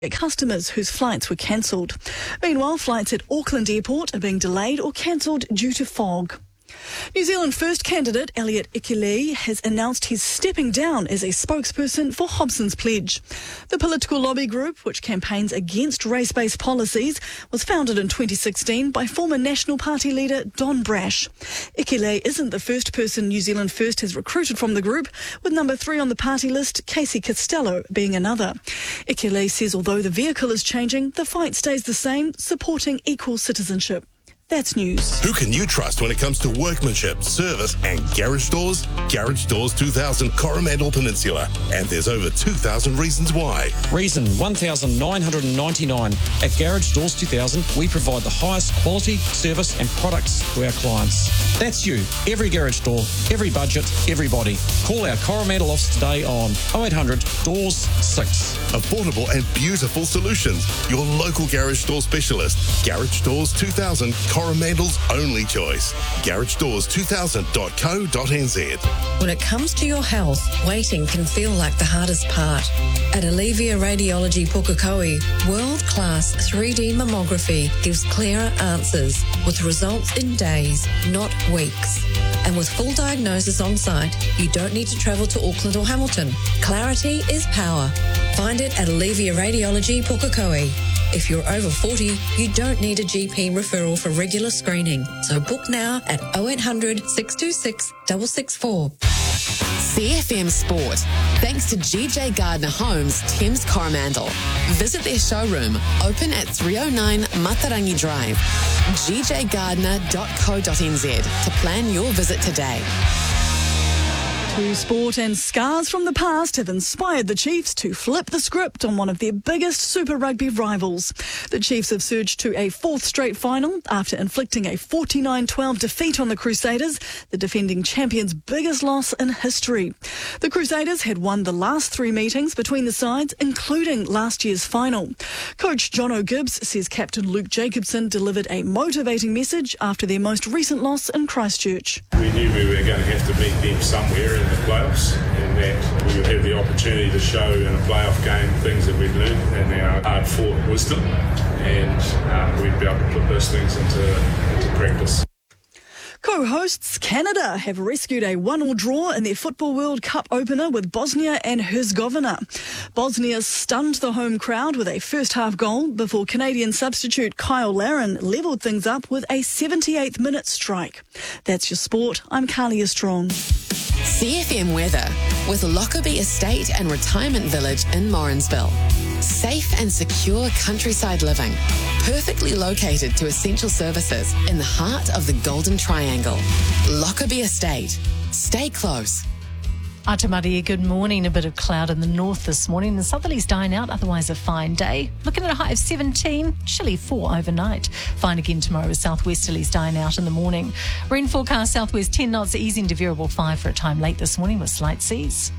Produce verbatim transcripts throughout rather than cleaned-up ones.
customers whose flights were cancelled. Meanwhile, flights at Auckland Airport are being delayed or cancelled due to fog. New Zealand First candidate Elliot Ikele has announced he's stepping down as a spokesperson for Hobson's Pledge. The political lobby group, which campaigns against race-based policies, was founded in twenty sixteen by former National Party leader Don Brash. Ikele isn't the first person New Zealand First has recruited from the group, with number three on the party list, Casey Costello, being another. Ikele says although the vehicle is changing, the fight stays the same, supporting equal citizenship. That's news. Who can you trust when it comes to workmanship, service and garage doors? Garage Doors two thousand Coromandel Peninsula. And there's over two thousand reasons why. Reason one thousand nine hundred ninety-nine. At Garage Doors two thousand, we provide the highest quality, service and products to our clients. That's you. Every garage door, every budget, everybody. Call our Coromandel office today on oh eight hundred doors six. Affordable and beautiful solutions. Your local garage door specialist. Garage Doors two thousand, Coromandel's only choice. garage doors two thousand dot co dot n z. When it comes to your health, waiting can feel like the hardest part. At Alivia Radiology Pukekohe, world-class three D mammography gives clearer answers with results in days, not weeks. And with full diagnosis on site, you don't need to travel to Auckland or Hamilton. Clarity is power. Find it at Alivia Radiology Pukekohe. If you're over forty, you don't need a G P referral for regular screening. So book now at oh eight hundred, six two six, six six four. C F M Sport. Thanks to G J Gardner Homes, Thames Coromandel. Visit their showroom, open at three oh nine Matarangi Drive. g j gardner dot co dot n z to plan your visit today. To sport, and scars from the past have inspired the Chiefs to flip the script on one of their biggest Super Rugby rivals. The Chiefs have surged to a fourth straight final after inflicting a forty-nine twelve defeat on the Crusaders, the defending champions' biggest loss in history. The Crusaders had won the last three meetings between the sides, including last year's final. Coach Jono Gibbs says Captain Luke Jacobson delivered a motivating message after their most recent loss in Christchurch. We knew we were going to have to meet them somewhere in the playoffs, and that we would have the opportunity to show in a playoff game things that we'd learned and our hard-fought wisdom, and um, we'd be able to put those things into, into practice. Co-hosts Canada have rescued a one-all draw in their Football World Cup opener with Bosnia and Herzegovina. Bosnia stunned the home crowd with a first-half goal before Canadian substitute Kyle Larin levelled things up with a seventy-eighth minute strike. That's your sport. I'm Carlia Strong. C F M weather with Lockerbie Estate and Retirement Village in Morrinsville. Safe and secure countryside living, perfectly located to essential services in the heart of the Golden Triangle. Lockerbie Estate. Stay close. Atamaria, good morning. A bit of cloud in the north this morning. The southerlies dying out, otherwise a fine day. Looking at a high of seventeen, chilly four overnight. Fine again tomorrow with southwesterlies dying out in the morning. Rain forecast southwest ten knots, easing to variable five for a time late this morning with slight seas.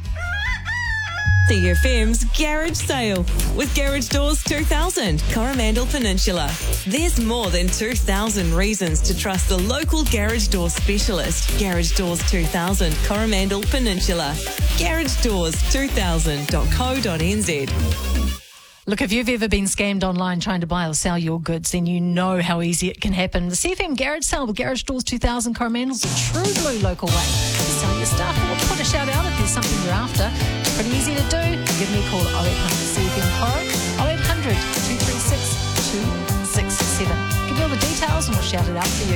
C F M's Garage Sale with Garage Doors two thousand, Coromandel Peninsula. There's more than two thousand reasons to trust the local garage door specialist. Garage Doors two thousand, Coromandel Peninsula. garage doors two thousand dot co dot n z. Look, if you've ever been scammed online trying to buy or sell your goods, then you know how easy it can happen. The C F M Garage Sale with Garage Doors two thousand Coromandel's a true blue local way to sell your stuff or put a shout out if there's something you're after. It's pretty easy to do. Give me a call at oh eight hundred C F M Coro, oh eight hundred, two three six, two six seven. Give me all the details and we'll shout it out for you.